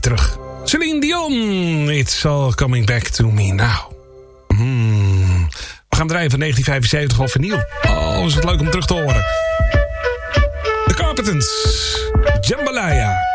terug. Celine Dion, It's All Coming Back to Me Now. We gaan draaien van 1975 op vinyl. Oh, is het leuk om terug te horen. The Carpenters, Jambalaya.